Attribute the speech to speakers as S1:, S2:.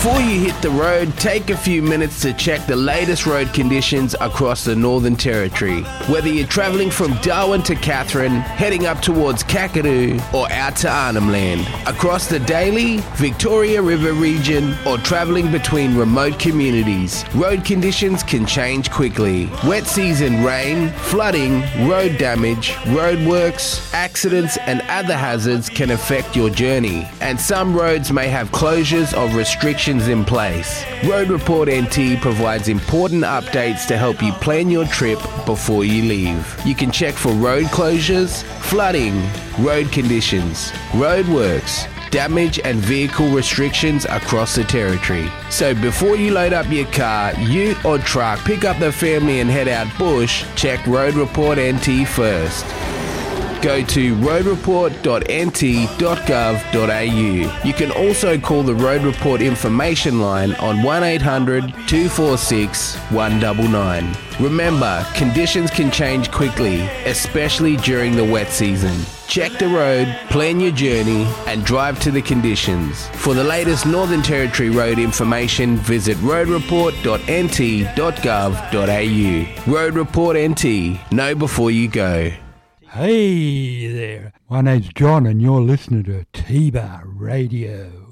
S1: Before you hit the road, take a few minutes to check the latest road conditions across the Northern Territory. Whether you're travelling from Darwin to Katherine, heading up towards Kakadu, or out to Arnhem Land, across the Daly, Victoria River region, or travelling between remote communities, road conditions can change quickly. Wet season rain, flooding, road damage, roadworks, accidents, and other hazards can affect your journey, and some roads may have closures or restrictions in place. Road Report NT provides important updates to help you plan your trip before you leave. You can check for road closures, flooding, road conditions, roadworks, damage and vehicle restrictions across the territory. So before you load up your car, ute or truck, pick up the family and head out bush, check Road Report NT first. Go to roadreport.nt.gov.au. You can also call the Road Report information line on 1800 246 199. Remember, conditions can change quickly, especially during the wet season. Check the road, plan your journey, and drive to the conditions. For the latest Northern Territory road information, visit roadreport.nt.gov.au. Road Report NT. Know before you go.
S2: Hey there, my name's John and you're listening to T-Bar Radio.